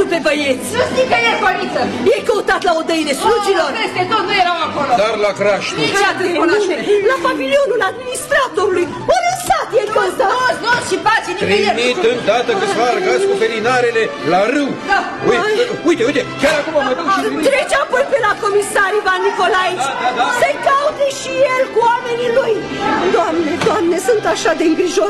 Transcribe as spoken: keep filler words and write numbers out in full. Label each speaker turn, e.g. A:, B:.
A: pe băieți.
B: Nu știi că e coniță.
A: E căutat la odăile slugilor.
B: Nu, peste tot nu erau acolo.
C: Dar la Craști.
A: Nici atât, la pavilionul administratorului. O lăsat e căutat.
B: Nu, nu, și pace, nicăieri.
C: Trimit îndată câțiva argați cu felinarele la râu.
B: Da.
C: Uite, uite, uite, chiar acum mă duc și trimit.
A: Trece apoi pe la comisar Ivan Nicolaici. Să-i caute și el cu oamenii lui. Doamne, Doamne, sunt așa de îngrijorat.